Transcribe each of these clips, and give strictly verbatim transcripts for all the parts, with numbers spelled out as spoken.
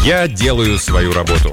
Я делаю свою работу.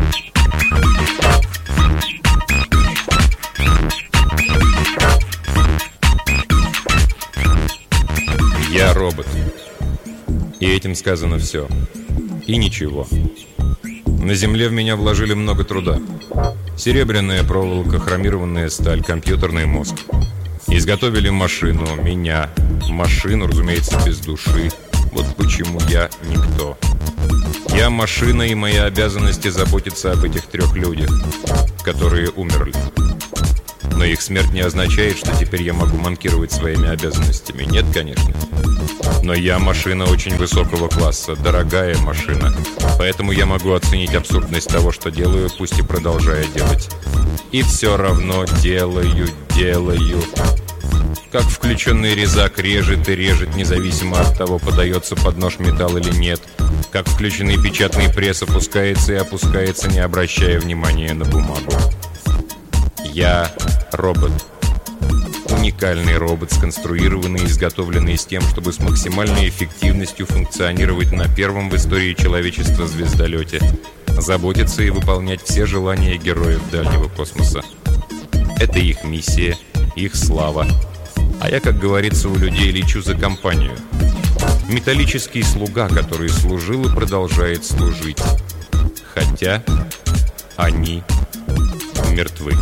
Я робот. И этим сказано все. И ничего. На Земле в меня вложили много труда. Серебряная проволока, хромированная сталь, компьютерный мозг. Изготовили машину, меня. Машину, разумеется, без души. Вот почему я никто. Я машина, и моя обязанность заботиться об этих трех людях, которые умерли. Но их смерть не означает, что теперь я могу манкировать своими обязанностями. Нет, конечно. Но я машина очень высокого класса, дорогая машина. Поэтому я могу оценить абсурдность того, что делаю, пусть и продолжая делать. И все равно делаю, делаю. Как включенный резак режет и режет, независимо от того, подается под нож металл или нет. Как включенный печатный пресс опускается и опускается, не обращая внимания на бумагу. Я робот. Уникальный робот, сконструированный и изготовленный с тем, чтобы с максимальной эффективностью функционировать на первом в истории человечества звездолете, заботиться и выполнять все желания героев дальнего космоса. Это их миссия, их слава. А я, как говорится у людей, лечу за компанию. Металлический слуга, который служил и продолжает служить. Хотя они мертвы.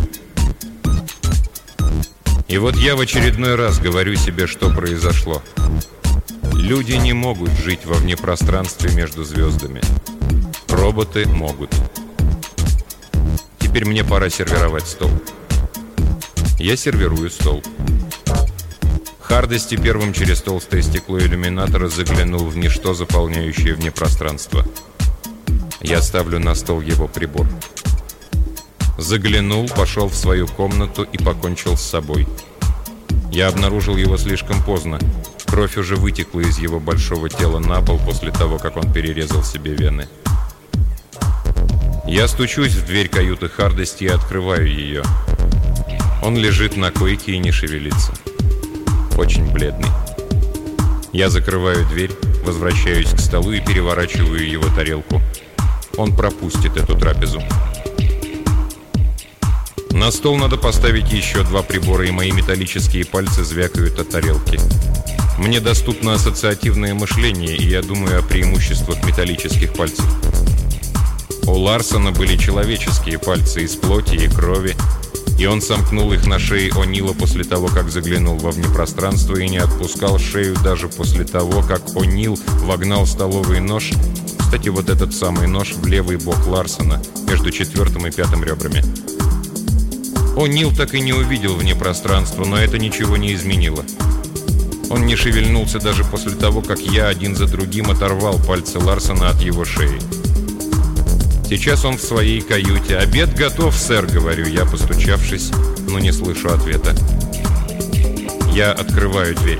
И вот я в очередной раз говорю себе, что произошло. Люди не могут жить во внепространстве между звездами. Роботы могут. Теперь мне пора сервировать стол. Я сервирую стол. Хардости первым через толстое стекло иллюминатора заглянул в ничто, заполняющее внепространство. Я ставлю на стол его прибор. Заглянул, пошел в свою комнату и покончил с собой. Я обнаружил его слишком поздно. Кровь уже вытекла из его большого тела на пол после того, как он перерезал себе вены. Я стучусь в дверь каюты Хардости и открываю ее. Он лежит на койке и не шевелится. Очень бледный. Я закрываю дверь, возвращаюсь к столу и переворачиваю его тарелку. Он пропустит эту трапезу. На стол надо поставить еще два прибора, и мои металлические пальцы звякают о тарелки. Мне доступно ассоциативное мышление, и я думаю о преимуществах металлических пальцев. У Ларсона были человеческие пальцы из плоти и крови, и он сомкнул их на шее О'Нила после того, как заглянул во внепространство, и не отпускал шею даже после того, как О'Нил вогнал столовый нож, кстати, вот этот самый нож, в левый бок Ларсона, между четвертым и пятым ребрами. О'Нил так и не увидел внепространство, но это ничего не изменило. Он не шевельнулся даже после того, как я один за другим оторвал пальцы Ларсона от его шеи. Сейчас он в своей каюте. «Обед готов, сэр», — говорю я, постучавшись, но не слышу ответа. Я открываю дверь.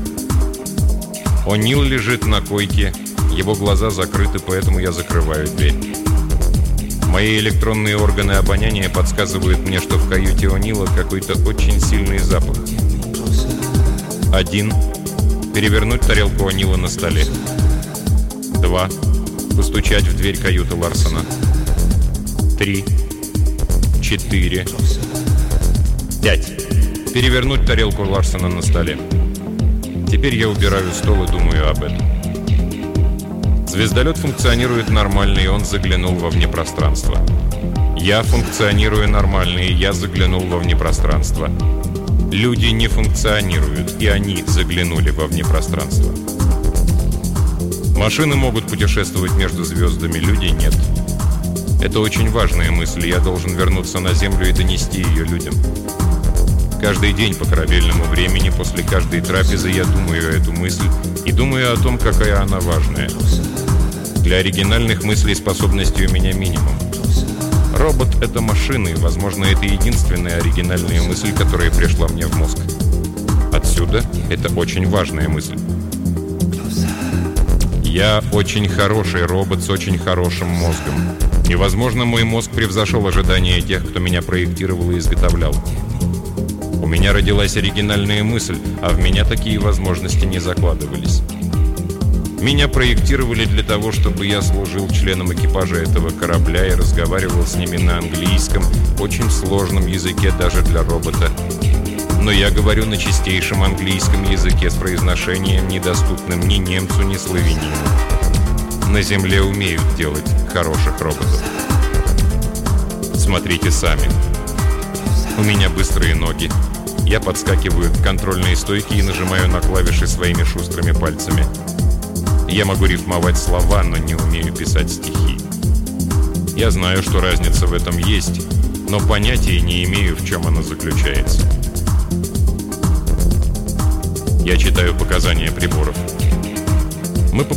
О'Нил лежит на койке, его глаза закрыты, поэтому я закрываю дверь. Мои электронные органы обоняния подсказывают мне, что в каюте О'Нила какой-то очень сильный запах. Один. Перевернуть тарелку О'Нила на столе. Два. Постучать в дверь каюты Ларсона. Три. Четыре. Пять. Перевернуть тарелку Ларсона на столе. Теперь я убираю стол и думаю об этом. Звездолет функционирует нормально, и он заглянул во внепространство. Я функционирую нормально, и я заглянул во внепространство. Люди не функционируют, и они заглянули во внепространство. Машины могут путешествовать между звездами, люди нет. Это очень важная мысль, я должен вернуться на Землю и донести ее людям. Каждый день по корабельному времени, после каждой трапезы я думаю эту мысль и думаю о том, какая она важная. Для оригинальных мыслей способности у меня минимум. Робот — это машина, и, возможно, это единственная оригинальная мысль, которая пришла мне в мозг. Отсюда это очень важная мысль. Я очень хороший робот с очень хорошим мозгом. И, возможно, мой мозг превзошел ожидания тех, кто меня проектировал и изготовлял. У меня родилась оригинальная мысль, а в меня такие возможности не закладывались. Меня проектировали для того, чтобы я служил членом экипажа этого корабля и разговаривал с ними на английском, очень сложном языке даже для робота. Но я говорю на чистейшем английском языке с произношением, недоступным ни немцу, ни славянину. На Земле умеют делать хороших роботов. Смотрите сами. У меня быстрые ноги. Я подскакиваю к контрольной стойке и нажимаю на клавиши своими шустрыми пальцами. Я могу рифмовать слова, но не умею писать стихи. Я знаю, что разница в этом есть, но понятия не имею, в чем она заключается. Я читаю показания приборов.